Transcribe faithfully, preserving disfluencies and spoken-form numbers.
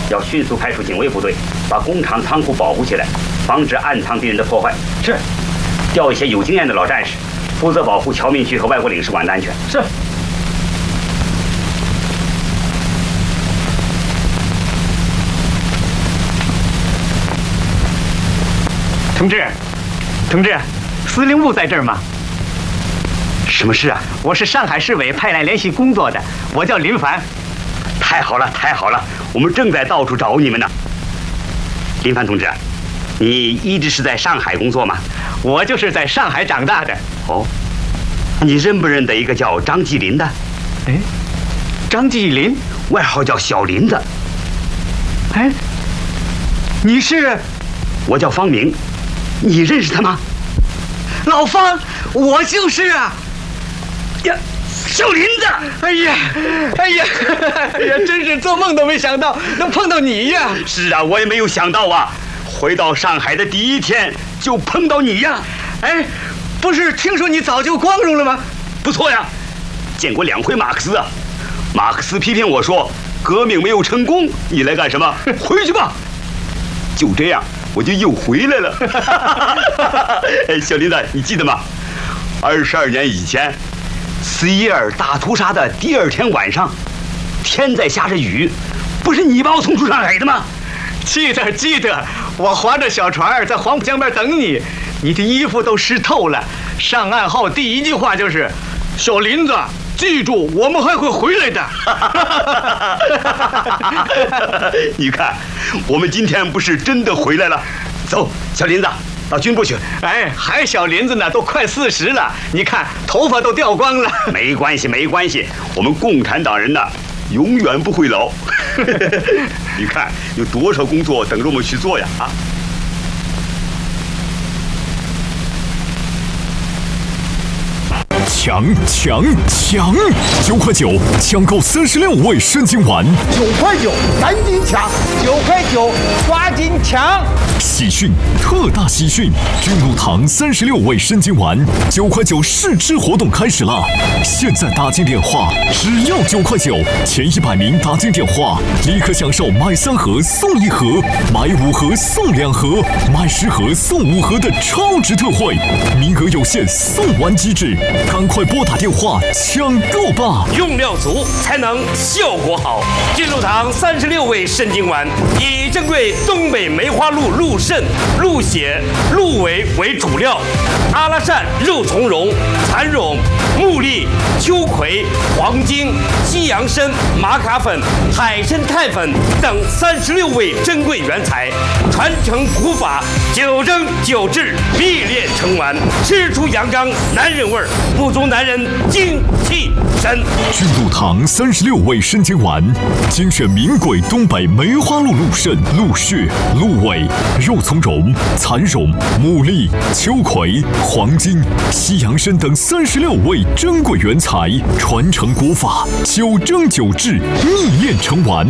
要迅速派出警卫部队，把工厂仓库保护起来，防止暗藏敌人的破坏。 是。 调一些有经验的老战士，负责保护侨民区和外国领事馆的安全。 是。同志，同志，司令部在这儿吗？ 什么事啊？ 我是上海市委派来联系工作的，我叫林凡。 太好了，太好了，我们正在到处找你们呢。林凡同志，你一直是在上海工作吗？ 我就是在上海长大的。 哦，你认不认得一个叫张继林的？ 哎，张继林， 外号叫小林子。 哎，你是？ 我叫方明，你认识他吗？ 老方，我就是啊。 呀，小林子！ 哎呀，哎呀，哎呀，真是做梦都没想到能碰到你呀！ 是啊，我也没有想到啊，回到上海的第一天就碰到你呀！ 哎，不是听说你早就光荣了吗？ 不错呀，见过两回马克思啊。马克思批评我说，革命没有成功，你来干什么？回去吧。就这样，我就又回来了。哎，小林子，你记得吗？二十二年以前，四一二大屠杀的第二天晚上，天在下着雨，不是你把我送出上海的吗？ 记得记得，我划着小船在黄浦江边等你，你的衣服都湿透了。上岸后第一句话就是：“小林子，记住，我们还会回来的。” 你看，我们今天不是真的回来了。走，小林子，到军部去。 哎，还小林子呢，都快四十了，你看头发都掉光了。 没关系，没关系，我们共产党人呢，永远不会老。你看有多少工作等着我们去做呀！啊！ 抢抢抢！九块九抢购三十六味参金丸， 九块九赶紧抢！九块九抓紧抢！ 喜讯，特大喜讯！君入堂三十六味参金丸，九块九试吃活动开始了！现在打进电话，只要九块九，前一百名打进电话，立刻享受买三盒送一盒，买五盒送两盒，买十盒送五盒的超值特惠，名额有限，送完即止，赶快拨打电话抢购吧！ 用料足才能效果好。君入堂三十六味参金丸以珍贵东北梅花鹿鹿肾、鹿血、鹿尾为主料，阿拉善、肉苁蓉、蚕苇、木栗、秋葵、黄精、西洋参、玛卡粉、海参肽粉等三十六味珍贵原材，传承古法，九蒸九制，秘炼成丸，吃出阳刚男人味儿，不足男人精气神。 君入堂三十六味参金丸，精选名贵东北梅花鹿鹿肾、鹿血、鹿尾、肉苁蓉、蚕苇、牡蛎、秋葵、黄精、西洋参等三十六味珍贵原材，传承古法，九蒸九制，秘炼成丸。